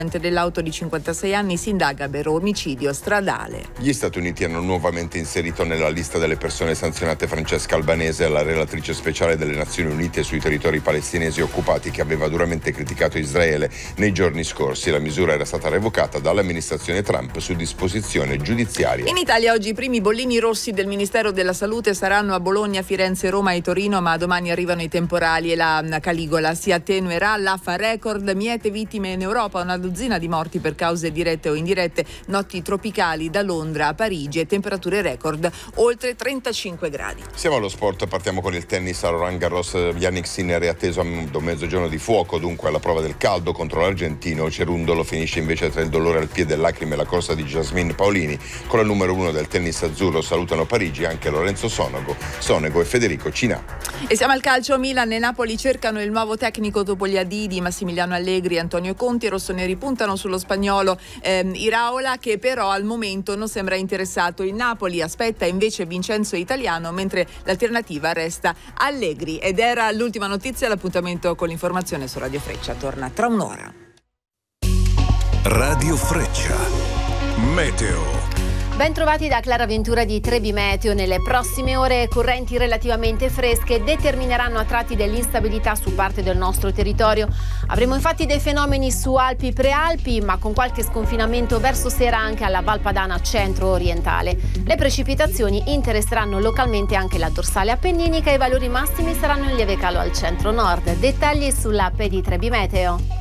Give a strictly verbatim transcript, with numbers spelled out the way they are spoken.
dell'auto di cinquantasei anni si indaga per omicidio stradale. Gli Stati Uniti hanno nuovamente inserito nella lista delle persone sanzionate Francesca Albanese, la relatrice speciale delle Nazioni Unite sui territori palestinesi occupati, che aveva duramente criticato Israele nei giorni scorsi. La misura era stata revocata dall'amministrazione Trump su disposizione giudiziaria. In Italia oggi i primi bollini rossi del Ministero della Salute saranno a Bologna, Firenze, Roma e Torino, ma domani arrivano i temporali e la Caligola si attenuerà. L'A F A record, miete vittime in Europa, una dozzina di morti per cause dirette o indirette, notti tropicali da Londra a Parigi e temperature record oltre trentacinque gradi. Siamo allo sport, partiamo con il tennis a Roland Garros. Yannick Sinner è atteso a un mezzogiorno di fuoco, dunque alla prova del caldo contro l'argentino. Cerundolo finisce invece tra il dolore al piede e lacrime la corsa di Jasmine Paolini. Con la numero uno del tennis azzurro salutano Parigi anche Lorenzo Sonego, Sonego e Federico Cinà. E siamo al calcio. Milan e Napoli cercano il nuovo tecnico dopo gli addii di Massimiliano Allegri e Antonio Conti. I rossoneri puntano sullo spagnolo ehm, Iraola, che però al momento non sembra interessato. Il Napoli aspetta invece Vincenzo Italiano, mentre l'alternativa resta Allegri. Ed era l'ultima notizia. L'appuntamento con l'informazione su Radio Freccia torna tra un'ora. Radio Freccia Meteo. Ben trovati da Clara Ventura di Trebi Meteo. Nelle prossime ore correnti relativamente fresche determineranno a tratti dell'instabilità su parte del nostro territorio. Avremo infatti dei fenomeni su Alpi Prealpi, ma con qualche sconfinamento verso sera anche alla Val Padana centro-orientale. Le precipitazioni interesseranno localmente anche la dorsale appenninica e i valori massimi saranno in lieve calo al centro-nord. Dettagli sull'app di Trebi Meteo.